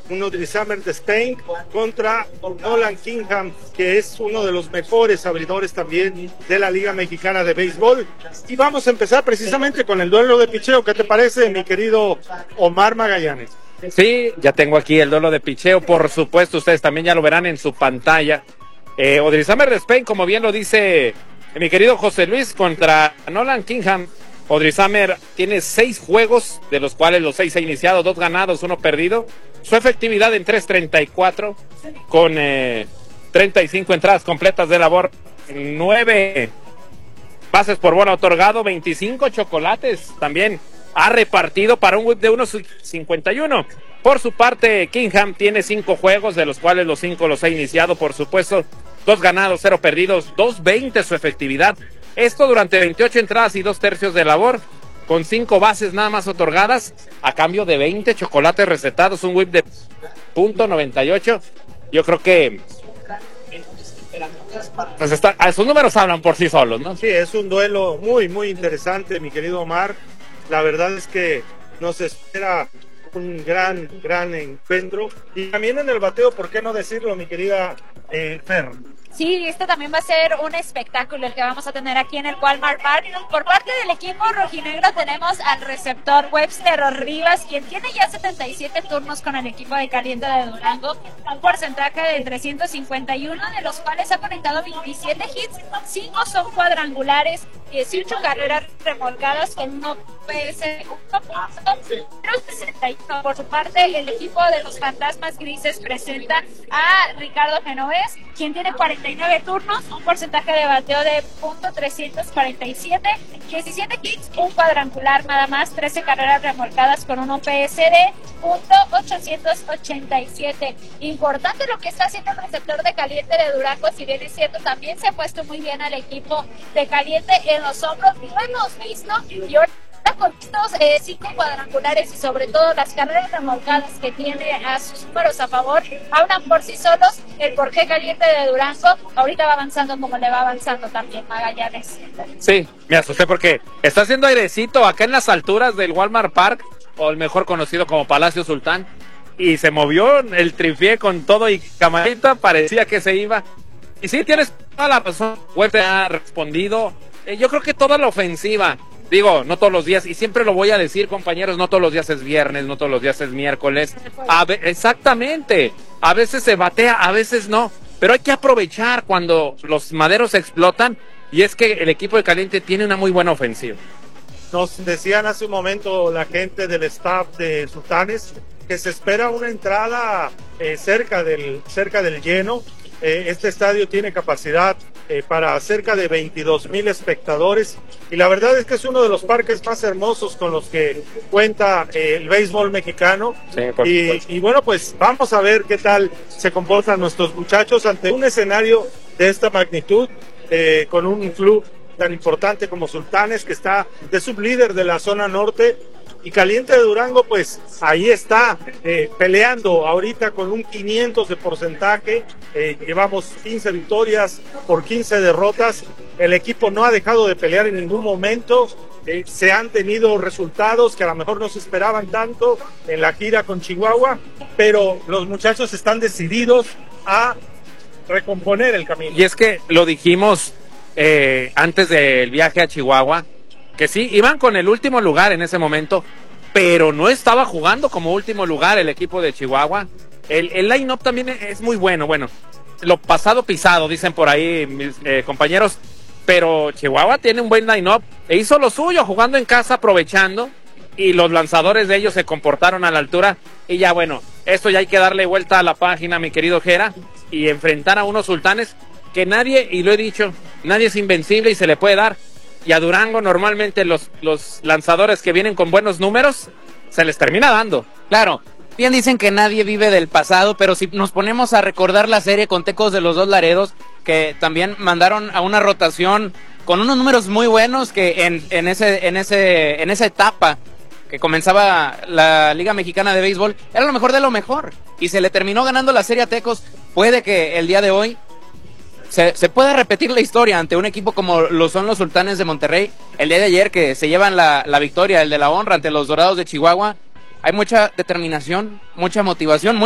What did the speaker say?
un Odrisamer de Spain contra Nolan Kingham, que es uno de los mejores abridores también de la Liga Mexicana de Béisbol. Y vamos a empezar precisamente con el duelo de picheo. ¿Qué te parece, mi querido Omar Magallanes? Sí, ya tengo aquí el duelo de picheo, por supuesto, ustedes también ya lo verán en su pantalla. Odrisamer de Spain, como bien lo dice mi querido José Luis, contra Nolan Kingham. Odrisamer tiene 6 juegos, de los cuales los 6 ha iniciado, 2 ganados, 1 perdido. Su efectividad en 3.34, con 35 entradas completas de labor, 9 bases por bola otorgado, 25 chocolates. También ha repartido para un whip de 1.51. Por su parte, Kingham tiene 5 juegos, de los cuales los 5 los ha iniciado, por supuesto. 2 ganados, 0 perdidos, 2.20 su efectividad. Esto durante 28 entradas y 2 tercios de labor, con 5 bases nada más otorgadas, a cambio de 20 chocolates recetados, un whip de .98. Yo creo que pues sus números hablan por sí solos, ¿no? Sí, es un duelo muy, muy interesante, mi querido Omar. La verdad es que nos espera un gran encuentro. Y también en el bateo, ¿por qué no decirlo, mi querida Fer? Sí, este también va a ser un espectáculo el que vamos a tener aquí en el Walmart Park. Por parte del equipo rojinegro tenemos al receptor Webster Rivas, quien tiene ya 77 turnos con el equipo de Caliente de Durango, un porcentaje de 351, de los cuales ha conectado 27 hits, 5 son cuadrangulares, 18 carreras remolcadas con un OPS 1.61. Por su parte, el equipo de los Fantasmas Grises presenta a Ricardo Genovés, quien tiene 49 turnos, un porcentaje de bateo de .347, 17 hits, un cuadrangular nada más, 13 carreras remolcadas con un OPS de .887. Importante lo que está haciendo el receptor de Caliente de Durango, si bien es cierto, también se ha puesto muy bien al equipo de Caliente en los hombros, lo hemos visto, y ahora con estos 5 cuadrangulares y sobre todo las carreras remolcadas que tiene a sus números a favor, hablan por sí solos el por qué Caliente de Durango ahorita va avanzando como le va avanzando también Magallanes. Sí, me asusté porque está haciendo airecito acá en las alturas del Walmart Park, o el mejor conocido como Palacio Sultán, y se movió el tripié con todo y camarita, parecía que se iba. Y sí, tienes toda la razón, Web ha respondido, yo creo que toda la ofensiva. Digo, no todos los días, y siempre lo voy a decir, compañeros, no todos los días es viernes, no todos los días es miércoles. Exactamente, a veces se batea, a veces no, pero hay que aprovechar cuando los maderos explotan, y es que el equipo de Caliente tiene una muy buena ofensiva. Nos decían hace un momento la gente del staff de Sultanes que se espera una entrada cerca del lleno. Este estadio tiene capacidad para cerca de 22,000 espectadores, y la verdad es que es uno de los parques más hermosos con los que cuenta el béisbol mexicano. Sí, y bueno, pues vamos a ver qué tal se comportan nuestros muchachos ante un escenario de esta magnitud, con un club tan importante como Sultanes, que está de sublíder de la zona norte. Y Caliente de Durango, pues ahí está peleando ahorita con un 500 de porcentaje. Llevamos 15 victorias por 15 derrotas. El equipo no ha dejado de pelear en ningún momento. Se han tenido resultados que a lo mejor no se esperaban tanto en la gira con Chihuahua, pero los muchachos están decididos a recomponer el camino. Y es que lo dijimos antes del viaje a Chihuahua, que sí, iban con el último lugar en ese momento, pero no estaba jugando como último lugar el equipo de Chihuahua. El line-up también es muy bueno. Bueno, lo pasado pisado, dicen por ahí mis compañeros, pero Chihuahua tiene un buen line-up e hizo lo suyo jugando en casa, aprovechando, y los lanzadores de ellos se comportaron a la altura. Y ya bueno, esto ya hay que darle vuelta a la página, mi querido Jera, y enfrentar a unos Sultanes que nadie, y lo he dicho, nadie es invencible y se le puede dar. Y a Durango normalmente los lanzadores que vienen con buenos números se les termina dando. Claro, bien dicen que nadie vive del pasado, pero si nos ponemos a recordar la serie con Tecos de los Dos Laredos, que también mandaron a una rotación con unos números muy buenos, que en esa etapa que comenzaba la Liga Mexicana de Béisbol, era lo mejor de lo mejor, y se le terminó ganando la serie a Tecos. Puede que el día de hoy se puede repetir la historia ante un equipo como lo son los Sultanes de Monterrey. El día de ayer, que se llevan la victoria, el de la honra ante los Dorados de Chihuahua. Hay mucha determinación, mucha motivación,